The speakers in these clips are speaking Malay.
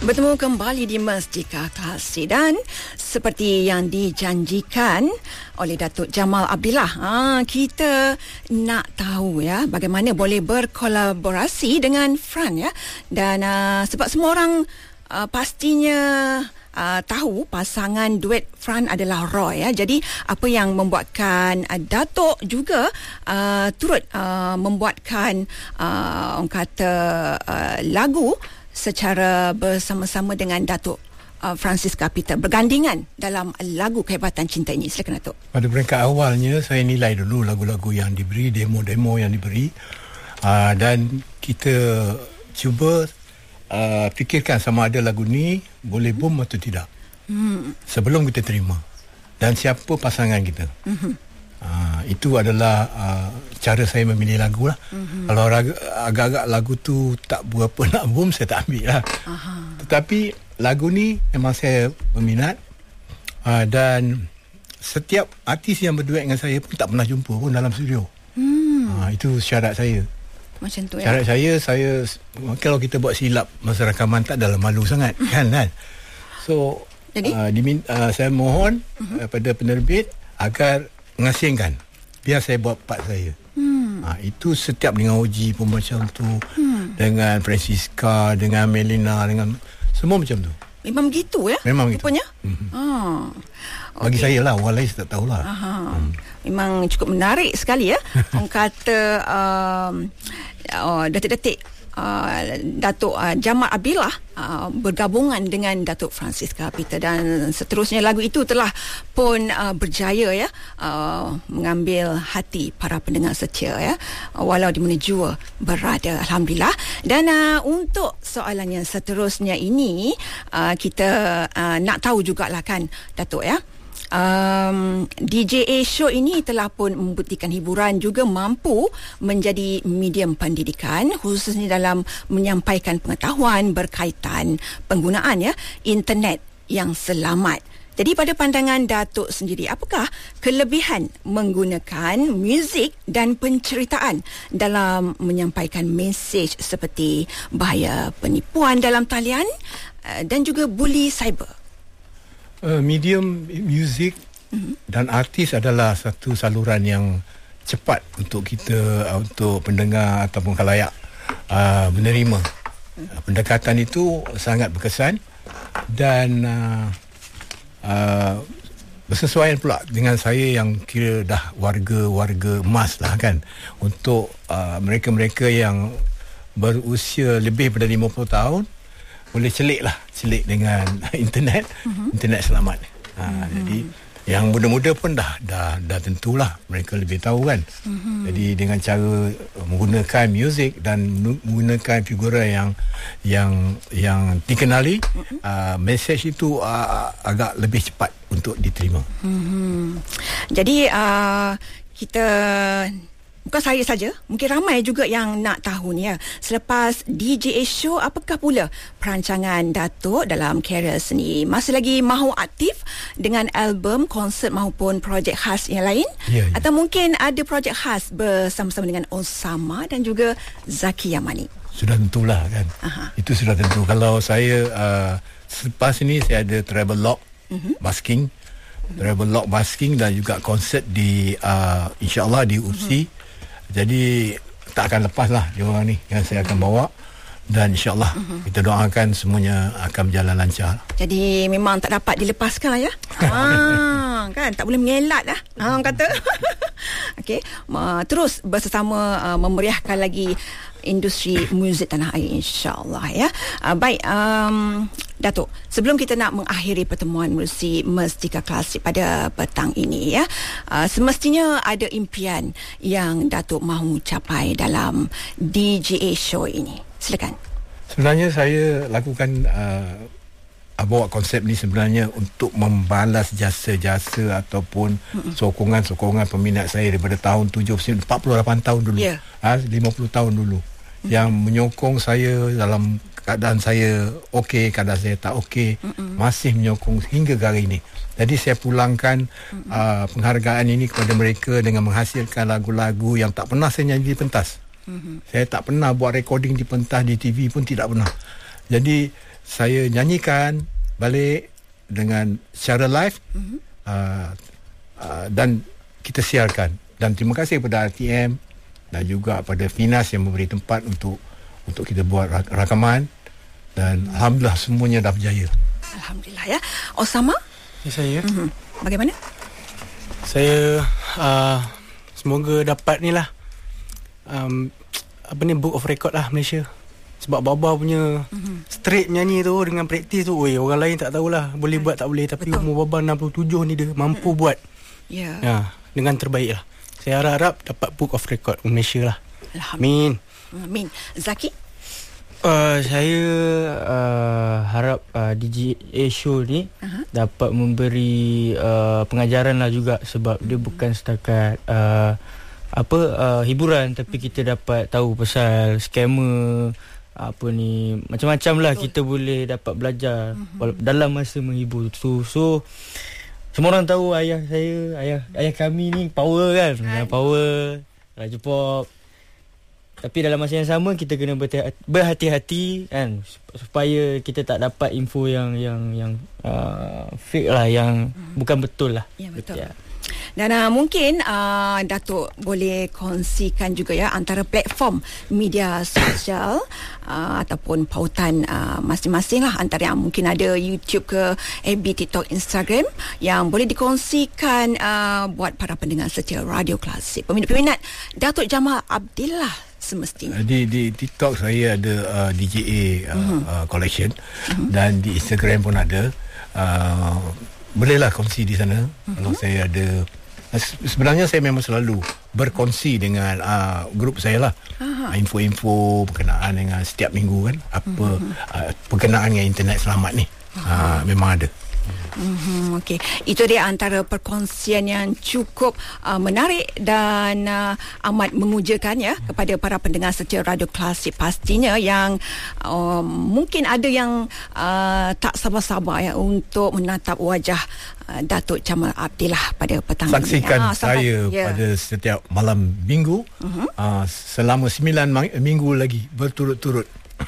Bertemu kembali di Mestika Klasik dan seperti yang dijanjikan oleh Datuk Jamal Abdillah, kita nak tahu ya bagaimana boleh berkolaborasi dengan Fran ya. Dan sebab semua orang pastinya tahu pasangan duet Fran adalah Roy ya. Jadi apa yang membuatkan Datuk juga turut membuatkan orang kata lagu secara bersama-sama dengan Datuk Francisca Peter, bergandingan dalam lagu Kehebatan Cinta ini. Silakan Datuk. Pada peringkat awalnya saya nilai dulu lagu-lagu yang diberi, demo-demo yang diberi, dan kita cuba fikirkan sama ada lagu ni boleh boom atau tidak sebelum kita terima, dan siapa pasangan kita. Itu adalah cara saya memilih lagu lah. Kalau agak-agak lagu tu tak berapa nak boom, saya tak ambil lah. Tetapi lagu ni memang saya berminat, dan setiap artis yang berduet dengan saya pun tak pernah jumpa pun dalam studio. Itu syarat saya. Macam tu ya. Syarat saya kalau kita buat silap masa rakaman tak adalah malu sangat kan. So jadi saya mohon pada penerbit agar mengasingkan, biar saya buat part saya. Itu setiap dengan Oji pun macam tu, dengan Francisca, dengan Melina, dengan semua macam tu. Memang begitu ya? Memang begitu. Rupanya? Bagi saya lah, orang lain saya tak tahulah. Memang cukup menarik sekali ya. Orang kata detik-detik Datuk Jamal Abdillah bergabungan dengan Datuk Francisca Peter, dan seterusnya lagu itu telah pun berjaya ya mengambil hati para pendengar setia ya, walau di mana jua berada, alhamdulillah. Dan untuk soalan yang seterusnya ini kita nak tahu jugalah kan Datuk ya, DJA Show ini telah pun membuktikan hiburan juga mampu menjadi medium pendidikan, khususnya dalam menyampaikan pengetahuan berkaitan penggunaan ya internet yang selamat. Jadi pada pandangan Datuk sendiri, apakah kelebihan menggunakan muzik dan penceritaan dalam menyampaikan mesej seperti bahaya penipuan dalam talian dan juga buli cyber? Medium muzik dan artis adalah satu saluran yang cepat untuk kita, untuk pendengar ataupun khalayak menerima. Pendekatan itu sangat berkesan dan bersesuaian pula dengan saya yang kira dah warga emas lah kan. Untuk mereka-mereka yang berusia lebih daripada 50 tahun, boleh celik dengan internet, internet selamat. Jadi yang muda-muda pun dah tentulah mereka lebih tahu kan. Jadi dengan cara menggunakan muzik dan menggunakan figura yang dikenali, mesej itu agak lebih cepat untuk diterima. Jadi kita, bukan saya saja, mungkin ramai juga yang nak tahu ni ya. Selepas DJA Show, apakah pula perancangan Datuk dalam karier seni? Masih lagi mahu aktif dengan album, konsert maupun projek khas yang lain? Atau mungkin ada projek khas bersama-sama dengan Osama dan juga Zaki Yamani? Sudah tentulah kan. Itu sudah tentu. Kalau saya selepas ini saya ada travel log basking, travel log basking dan juga konsert di insyaAllah di UPSI. Jadi tak akan lepas lah dia orang ni yang saya akan bawa, dan insyaAllah kita doakan semuanya akan berjalan lancar. Jadi memang tak dapat dilepaskan lah ya. Kan tak boleh mengelak lah orang kata. Okey, terus bersama memeriahkan lagi industri muzik tanah air insya-Allah ya. Baik, Datuk, sebelum kita nak mengakhiri pertemuan muzik Mestika Klasik pada petang ini ya, semestinya ada impian yang Datuk mahu capai dalam DJA Show ini. Silakan. Sebenarnya saya lakukan bawa konsep ni sebenarnya untuk membalas jasa-jasa ataupun sokongan-sokongan peminat saya daripada tahun 48 tahun dulu, 50 tahun dulu, yang menyokong saya dalam keadaan saya okey, keadaan saya tak okey, masih menyokong hingga hari ini. Jadi saya pulangkan penghargaan ini kepada mereka dengan menghasilkan lagu-lagu yang tak pernah saya nyanyi di pentas. Saya tak pernah buat recording di pentas, di TV pun tidak pernah. Jadi saya nyanyikan balik dengan secara live, dan kita siarkan. Dan terima kasih kepada RTM dan juga pada Finas yang memberi tempat untuk kita buat rakaman, dan alhamdulillah semuanya dah berjaya. Alhamdulillah ya. Osama? Ya, saya. Bagaimana? Saya semoga dapat ni lah, Book of Record lah Malaysia. Sebab Baba punya straight menyanyi tu dengan praktis tu, orang lain tak tahulah boleh buat tak boleh, tapi umur Baba 67 ni dia mampu buat. Ya, dengan terbaik lah. Saya harap dapat Book of Record Malaysia lah. Amin. Amin. Zaki? Saya harap DJA show ni dapat memberi pengajaran lah juga, sebab dia bukan setakat hiburan, tapi kita dapat tahu pasal scammer, macam-macam lah. Kita boleh dapat belajar dalam masa menghibur tu. So semua orang tahu ayah kami ni power kan, power Raja Pop. Tapi dalam masa yang sama kita kena berhati-hati kan, supaya kita tak dapat info yang fake lah, yang bukan betul lah. Ya, betul. Dan mungkin Datuk boleh kongsikan juga ya antara platform media sosial ataupun pautan masing-masing lah, antara yang mungkin ada YouTube ke FB, TikTok, Instagram, yang boleh dikongsikan buat para pendengar setia Radio Klasik, peminat-peminat Datuk Jamal Abdillah semestinya. Di TikTok saya ada DJA collection, dan di Instagram pun ada. Bolehlah kongsi di sana. Kalau saya ada, sebenarnya saya memang selalu berkongsi dengan grup saya lah, info-info berkenaan dengan setiap minggu kan, apa berkenaan dengan internet selamat ni. Memang ada. Okey, itu dia antara perkongsian yang cukup menarik dan amat memujakan ya kepada para pendengar setia Radio Klasik pastinya, yang mungkin ada yang tak sabar-sabar ya untuk menatap wajah Datuk Jamal Abdillah pada petang ini. Saksikan saya pada setiap malam minggu selama 9 minggu lagi berturut-turut.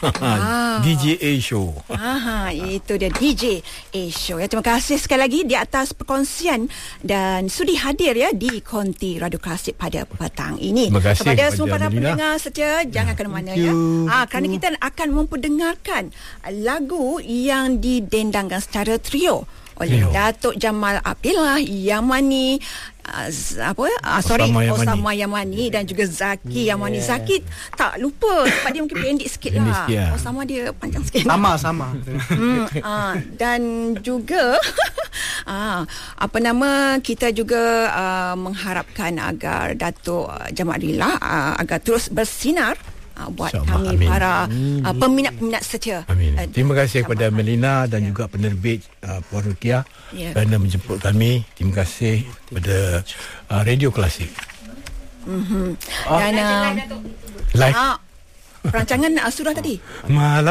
DJA Show. Itu dia DJA Show ya. Terima kasih sekali lagi di atas perkongsian dan sudi hadir ya di Konti Radio Klasik pada petang ini. Terima kasih kepada semua para pendengar setia, jangan ke mana-mana ya. Kerana kita akan memperdengarkan lagu yang didendangkan secara trio oleh Datuk Jamal Abdillah, Yamani, Osama Yamani dan juga Zaki Yamani. Zaki tak lupa, sebab dia mungkin pendek sikit lah. Osama dia panjang sikit. Sama. Dan juga kita juga mengharapkan agar Datuk Jamal Abdillah agar terus bersinar buat kami para peminat-peminat setia. Terima kasih kepada Melina dan juga penerbit Puan Rukiah kerana menjemput kami. Terima kasih kepada Radio Klasik. Dan live perancangan sudah tadi.